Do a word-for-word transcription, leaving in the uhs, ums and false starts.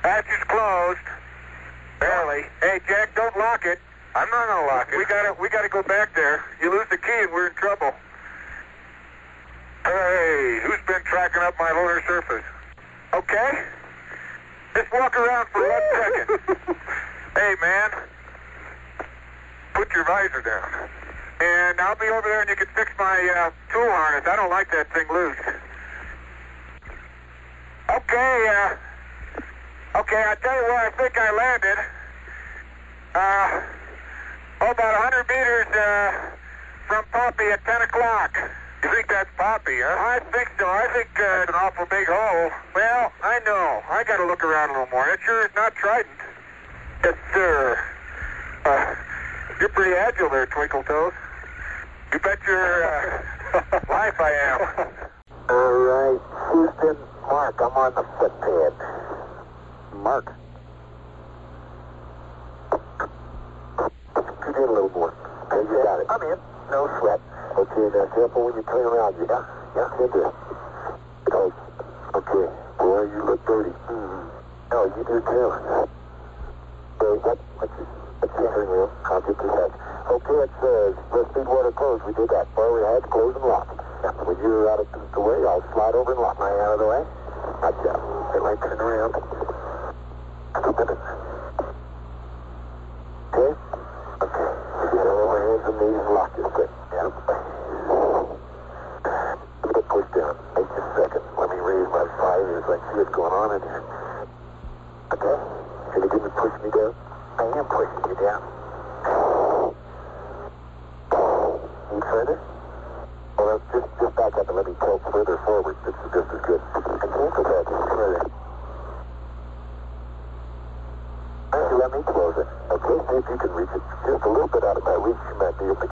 Hatch is closed. Barely. Hey, Jack, don't lock it. I'm not gonna lock it. We gotta, we gotta go back there. You lose the key and we're in trouble. Hey, who's been tracking up my lunar surface? Okay. Just walk around for one second. Hey, man. Put your visor down. And I'll be over there and you can fix my uh, tool harness. I don't like that thing loose. Okay, uh, okay, I'll tell you where I think I landed. Uh, oh, about one hundred meters uh, from Poppy at ten o'clock. You think that's Poppy, huh? I think so. I think uh, it's an awful big hole. Well, I know. I got to look around a little more. It sure is not Trident. Yes, sir. Uh, you're pretty agile there, Twinkle Toes. You bet your uh, life I am. All right, Houston, Mark, I'm on the footpad. Mark. Scoot in a little more. Okay, you got it. I'm in. No sweat. Okay, now careful when you turn around. You yeah, yeah, into it. Okay, okay. Boy, you look dirty. Mm-hmm. No, you do too. Okay, what? What's your, what's your steering wheel? I'll get your head. Okay, it says the speed water closed. We did that. Bar we had close and lock. Yeah, when you're out of the way, I'll slide over and lock. Am I out of the way? Gotcha. It might turn around. Stupid. Okay? Okay. Get over my hands and knees and lock this thing. Yeah. Let me get pushed down. Wait just a second. Let me raise my visors. I see what's going on in here. Okay? Can you give me push me down? I am pushing you down. Any further? Well, just, just back up and let me tilt further forward. This is just as good. I can't go back any further. You let me close it. Okay, see if you can reach it. Just a little bit out of my reach. You might be able to